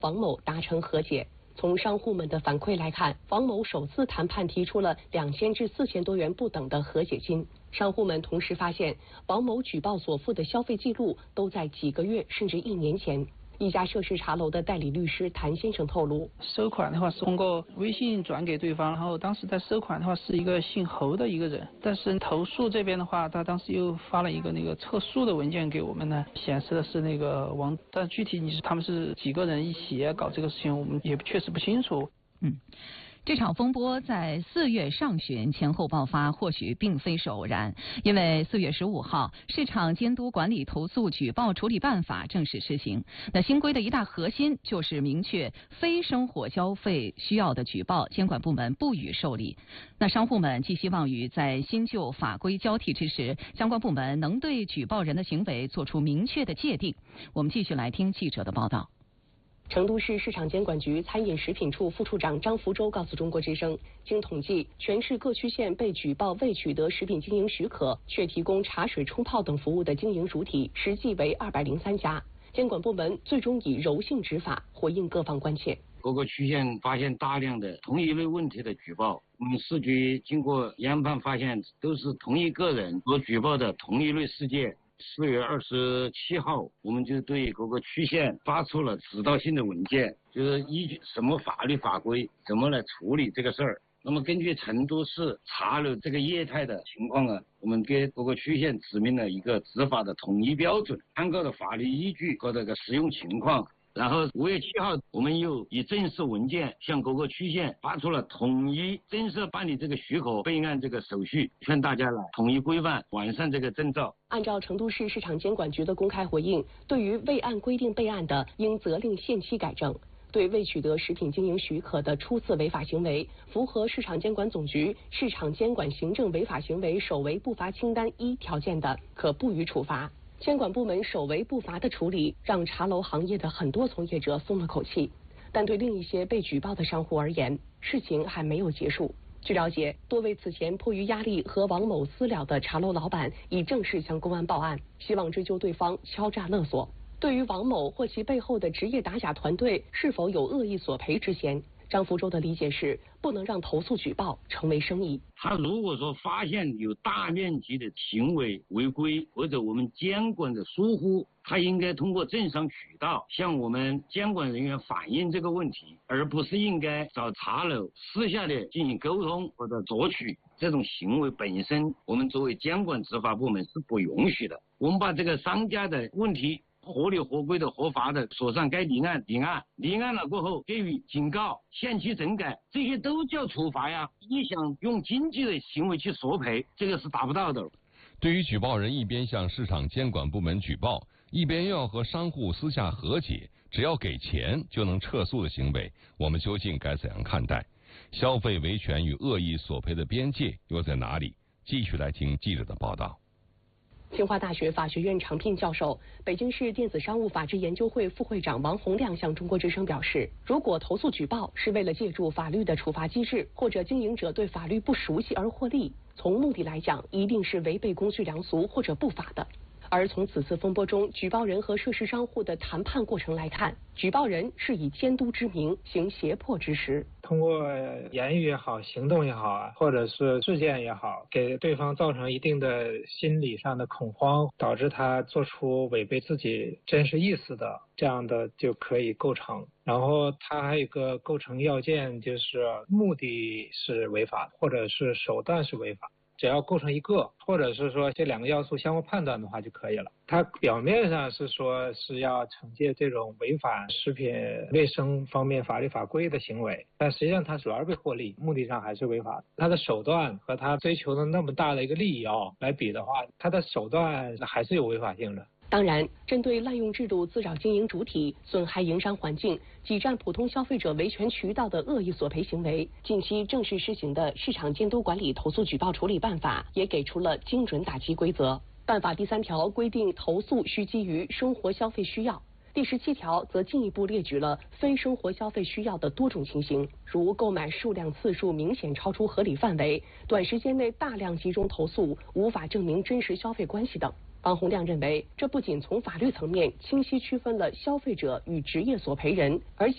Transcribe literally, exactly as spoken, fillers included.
王某达成和解。从商户们的反馈来看，王某首次谈判提出了两千至四千多元不等的和解金。商户们同时发现，王某举报所付的消费记录都在几个月甚至一年前。一家涉事茶楼的代理律师谭先生透露， 收款的话是通过微信转给对方，然后当时在收款的话是一个姓侯的一个人，但是投诉这边的话，他当时又发了一个那个撤诉的文件给我们呢，显示的是那个王，但具体你是他们是几个人一起搞这个事情，我们也确实不清楚。 嗯。这场风波在四月上旬前后爆发，或许并非是偶然，因为四月十五号，市场监督管理投诉举报处理办法正式施行。那新规的一大核心就是明确非生活消费需要的举报，监管部门不予受理。那商户们寄希望于在新旧法规交替之时，相关部门能对举报人的行为做出明确的界定。我们继续来听记者的报道。 成都市市场监管局餐饮食品处副处长张福洲告诉中国之声，经统计，全市各区县被举报未取得食品经营许可却提供茶水冲泡等服务的经营主体，实际为二百零三家。监管部门最终以柔性执法回应各方关切。 各个区县发现大量的同一类问题的举报，我们市局经过研判发现，都是同一个人所举报的同一类事件。四月二十七号，我们就对各个区县发出了指导性的文件，就是依据什么法律法规怎么来处理这个事儿。那么根据成都市茶楼这个业态的情况啊，我们给各个区县指明了一个执法的统一标准，参考的法律依据和这个实用情况。然后五月七号，我们又以正式文件向各个区县发出了统一正式办理这个许可备案这个手续，劝大家来统一规范完善这个证照。 按照成都市市场监管局的公开回应，对于未按规定备案的，应责令限期改正；对未取得食品经营许可的初次违法行为，符合市场监管总局市场监管行政违法行为首违不罚清单一条件的，可不予处罚。监管部门首违不罚的处理，让茶楼行业的很多从业者松了口气。但对另一些被举报的商户而言，事情还没有结束。据了解，多位此前迫于压力和王某私了的茶楼老板已正式向公安报案，希望追究对方敲诈勒索。对于王某或其背后的职业打假团队是否有恶意索赔之嫌，张福洲的理解是，不能让投诉举报成为生意。 他如果说发现有大面积的行为违规或者我们监管的疏忽，他应该通过正商渠道向我们监管人员反映这个问题，而不是应该找茶楼私下的进行沟通或者索取。这种行为本身，我们作为监管执法部门是不允许的。我们把这个商家的问题合理合规的合法的锁上该立案立案立案了过后给予警告限期整改，这些都叫处罚呀。你想用经济的行为去索赔，这个是达不到的。 对于举报人一边向市场监管部门举报，一边又要和商户私下和解，只要给钱就能撤诉的行为，我们究竟该怎样看待？消费维权与恶意索赔的边界又在哪里？继续来听记者的报道。 清华大学法学院常聘教授、北京市电子商务法治研究会副会长王洪亮向中国之声表示，如果投诉举报是为了借助法律的处罚机制，或者经营者对法律不熟悉而获利，从目的来讲，一定是违背公序良俗或者不法的。而从此次风波中举报人和涉事商户的谈判过程来看，举报人是以监督之名行胁迫之实， 通过言语也好，行动也好啊，或者是事件也好，给对方造成一定的心理上的恐慌，导致他做出违背自己真实意思的，这样的就可以构成。然后他还有一个构成要件，就是目的是违法或者是手段是违法，只要构成一个，或者是说这两个要素相互判断的话就可以了。它表面上是说是要惩戒这种违反食品卫生方面法律法规的行为，但实际上它主要是为获利，目的上还是违法的。它的手段和它追求的那么大的一个利益啊来比的话，它的手段还是有违法性的。 当然，针对滥用制度滋扰经营主体、损害营商环境、挤占普通消费者维权渠道的恶意索赔行为，近期正式施行的《市场监督管理投诉举报处理办法》也给出了精准打击规则。办法第三条规定，投诉需基于生活消费需要。第十七条则进一步列举了非生活消费需要的多种情形，如购买数量次数明显超出合理范围、短时间内大量集中投诉、无法证明真实消费关系等。王洪亮认为，这不仅从法律层面清晰区分了消费者与职业索赔人，而且